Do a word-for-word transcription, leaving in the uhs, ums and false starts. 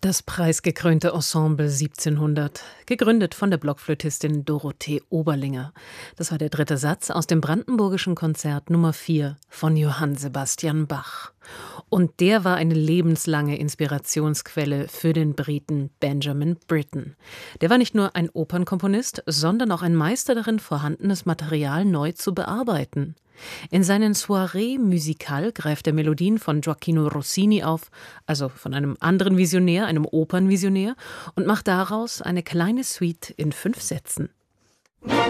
Das preisgekrönte Ensemble siebzehnhundert, gegründet von der Blockflötistin Dorothee Oberlinger. Das war der dritte Satz aus dem Brandenburgischen Konzert Nummer vier von Johann Sebastian Bach. Und der war eine lebenslange Inspirationsquelle für den Briten Benjamin Britten. Der war nicht nur ein Opernkomponist, sondern auch ein Meister darin, vorhandenes Material neu zu bearbeiten. In seinen Soirées musicales greift er Melodien von Gioacchino Rossini auf, also von einem anderen Visionär, einem Opernvisionär, und macht daraus eine kleine Suite in fünf Sätzen.